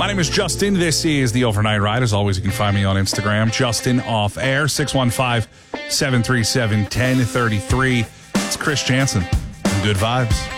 My name is Justin. This is The Overnight Ride. As always, you can find me on Instagram, Justin Off Air, 615-737-1033. It's Chris Jansen and Good Vibes.